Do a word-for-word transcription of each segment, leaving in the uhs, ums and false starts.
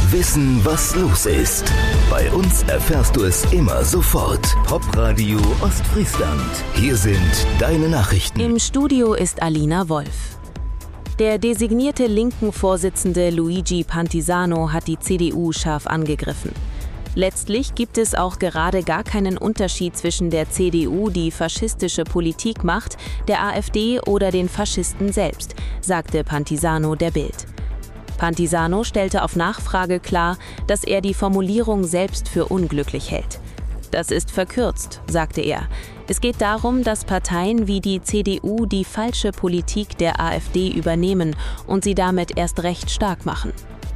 Wissen, was los ist. Bei uns erfährst du es immer sofort. Popradio Ostfriesland. Hier sind deine Nachrichten. Im Studio ist Alina Wolf. Der designierte linken Vorsitzende Luigi Pantisano hat die C D U scharf angegriffen. Letztlich gibt es auch gerade gar keinen Unterschied zwischen der C D U, die faschistische Politik macht, der AfD oder den Faschisten selbst, sagte Pantisano der Bild. Pantisano stellte auf Nachfrage klar, dass er die Formulierung selbst für unglücklich hält. Das ist verkürzt, sagte er. Es geht darum, dass Parteien wie die C D U die falsche Politik der AfD übernehmen und sie damit erst recht stark machen.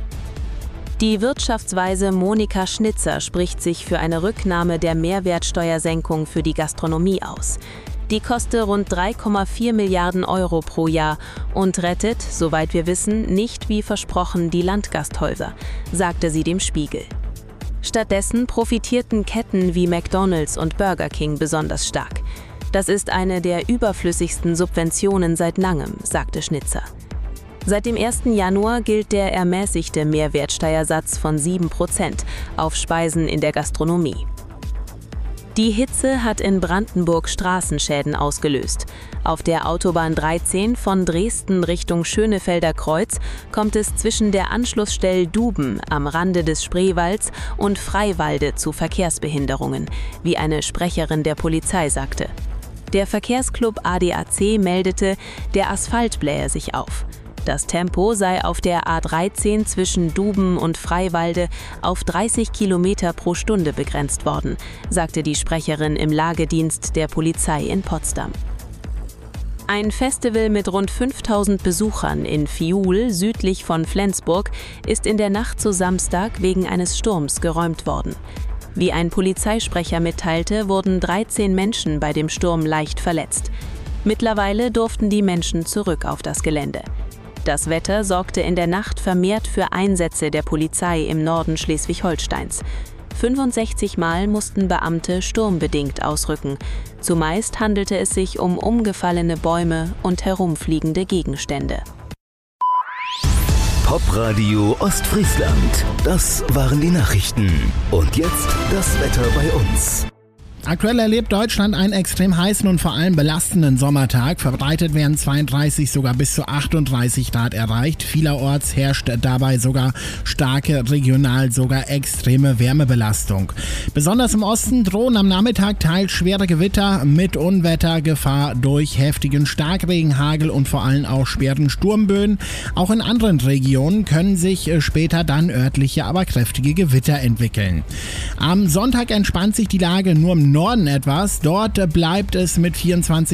Die Wirtschaftsweise Monika Schnitzer spricht sich für eine Rücknahme der Mehrwertsteuersenkung für die Gastronomie aus. Die koste rund drei Komma vier Milliarden Euro pro Jahr und rettet, soweit wir wissen, nicht wie versprochen die Landgasthäuser, sagte sie dem Spiegel. Stattdessen profitierten Ketten wie McDonald's und Burger King besonders stark. Das ist eine der überflüssigsten Subventionen seit langem, sagte Schnitzer. Seit dem ersten Januar gilt der ermäßigte Mehrwertsteuersatz von sieben Prozent auf Speisen in der Gastronomie. Die Hitze hat in Brandenburg Straßenschäden ausgelöst. Auf der Autobahn dreizehn von Dresden Richtung Schönefelder Kreuz kommt es zwischen der Anschlussstelle Duben am Rande des Spreewalds und Freiwalde zu Verkehrsbehinderungen, wie eine Sprecherin der Polizei sagte. Der Verkehrsclub A D A C meldete, der Asphalt blähe sich auf. Das Tempo sei auf der A dreizehn zwischen Duben und Freiwalde auf dreißig Kilometer pro Stunde begrenzt worden, sagte die Sprecherin im Lagedienst der Polizei in Potsdam. Ein Festival mit rund fünftausend Besuchern in Fiuhl, südlich von Flensburg, ist in der Nacht zu Samstag wegen eines Sturms geräumt worden. Wie ein Polizeisprecher mitteilte, wurden dreizehn Menschen bei dem Sturm leicht verletzt. Mittlerweile durften die Menschen zurück auf das Gelände. Das Wetter sorgte in der Nacht vermehrt für Einsätze der Polizei im Norden Schleswig-Holsteins. fünfundsechzig Mal mussten Beamte sturmbedingt ausrücken. Zumeist handelte es sich um umgefallene Bäume und herumfliegende Gegenstände. Popradio Ostfriesland. Das waren die Nachrichten. Und jetzt das Wetter bei uns. Aktuell erlebt Deutschland einen extrem heißen und vor allem belastenden Sommertag. Verbreitet werden zweiunddreißig, sogar bis zu achtunddreißig Grad erreicht. Vielerorts herrscht dabei sogar starke, regional sogar extreme Wärmebelastung. Besonders im Osten drohen am Nachmittag teils schwere Gewitter mit Unwettergefahr durch heftigen Starkregen, Hagel und vor allem auch schweren Sturmböen. Auch in anderen Regionen können sich später dann örtliche, aber kräftige Gewitter entwickeln. Am Sonntag entspannt sich die Lage nur im Norden etwas. Dort bleibt es mit vierundzwanzig